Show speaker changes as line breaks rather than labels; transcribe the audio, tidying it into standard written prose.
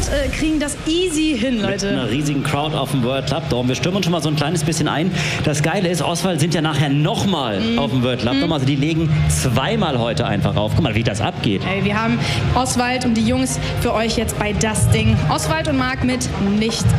kriegen das easy hin, Leute.
Mit einer riesigen Crowd auf dem World Club Dome. Wir stürmen uns schon mal so ein kleines bisschen ein. Das Geile ist, Oswald sind ja nachher nochmal auf dem World Club Dome. Also die legen zweimal heute einfach auf. Guck mal, wie das abgeht.
Ey, wir haben Oswald und die Jungs für euch jetzt bei Das Ding. Oswald und Marc mit Nicht